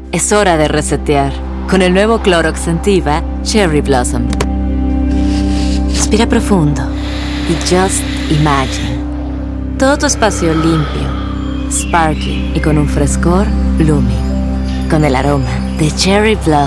Es hora de resetear. Con el nuevo Clorox Scentiva Cherry Blossom. Respira profundo y just imagine. Todo tu espacio limpio, sparkling y con un frescor blooming. Con el aroma de Cherry Blossom.